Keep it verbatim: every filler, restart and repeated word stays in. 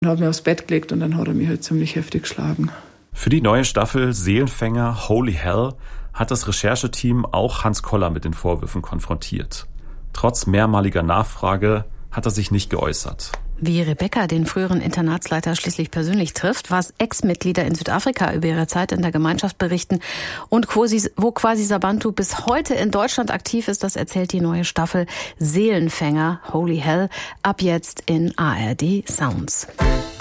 Ich habe mich aufs Bett gelegt und dann hat er mich halt ziemlich heftig geschlagen. Für die neue Staffel Seelenfänger Holy Hell hat das Rechercheteam auch Hans Koller mit den Vorwürfen konfrontiert. Trotz mehrmaliger Nachfrage hat er sich nicht geäußert. Wie Rebecca den früheren Internatsleiter schließlich persönlich trifft, was Ex-Mitglieder in Südafrika über ihre Zeit in der Gemeinschaft berichten und wo Kwasi Sabantu bis heute in Deutschland aktiv ist, das erzählt die neue Staffel Seelenfänger Holy Hell ab jetzt in A R D Sounds.